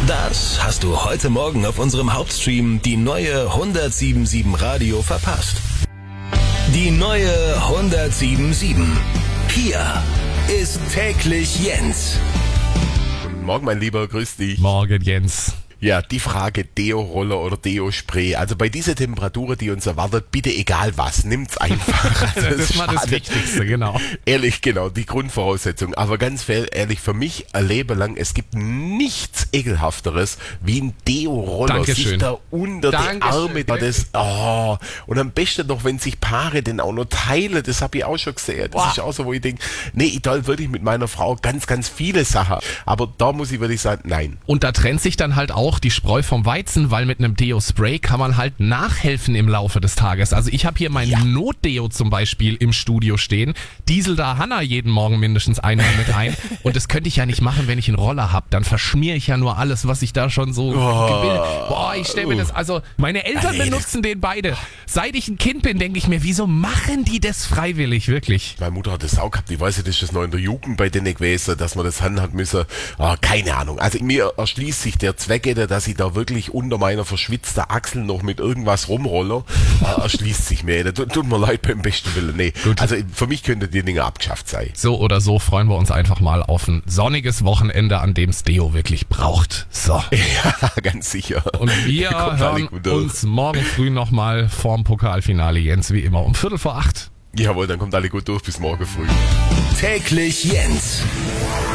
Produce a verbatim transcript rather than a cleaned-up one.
Das hast du heute Morgen auf unserem Hauptstream die neue hundertsieben Komma sieben Radio verpasst. Die neue hundertsieben Komma sieben. Hier ist täglich Jens. Guten Morgen, mein Lieber, grüß dich. Morgen, Jens. Ja, die Frage Deo-Roller oder Deo-Spray. Also bei dieser Temperatur, die uns erwartet, bitte egal was, nimmt's einfach. Also das ist mal das Wichtigste, genau. Ehrlich, genau, die Grundvoraussetzung. Aber ganz ehrlich, für mich ein Leben lang, es gibt nichts Ekelhafteres wie ein Deo-Roller. Dankeschön. Sich da unter Dankeschön. die Arme, das, oh. Und am besten noch, wenn sich Paare den auch noch teilen, das habe ich auch schon gesehen. Das Boah. ist auch so, wo ich denke, nee, ich teile wirklich mit meiner Frau ganz, ganz viele Sachen. Aber da muss ich wirklich sagen, nein. Und da trennt sich dann halt auch die Spreu vom Weizen, weil mit einem Deo-Spray kann man halt nachhelfen im Laufe des Tages. Also ich habe hier mein Ja. Not-Deo zum Beispiel im Studio stehen. Diesel da Hanna jeden Morgen mindestens einmal mit ein. Und das könnte ich ja nicht machen, wenn ich einen Roller habe. Dann verschmiere ich ja nur alles, was ich da schon so gebildet. Boah, ich stelle mir das, also meine Eltern Nee, benutzen den beide. Seit ich ein Kind bin, denke ich mir, wieso machen die das freiwillig, wirklich? Meine Mutter hat das auch gehabt. Ich weiß nicht, ist das noch in der Jugend bei denen gewesen, dass man das haben hat müssen. Ah, keine Ahnung. Also mir erschließt sich der Zweck, dass ich da wirklich unter meiner verschwitzten Achsel noch mit irgendwas rumrolle. äh, erschließt sich mir. Tut, tut mir leid beim besten Willen. Nee. Gut. Also für mich könnte die Dinge abgeschafft sein. So oder so freuen wir uns einfach mal auf ein sonniges Wochenende, an dem es Deo wirklich braucht. So. Ja, ganz sicher. Und wir Kommt alle hören gut durch. uns morgen früh nochmal vorm Pokalfinale, Jens, wie immer, um Viertel vor acht. Jawohl, dann kommt alle gut durch bis morgen früh. Täglich Jens.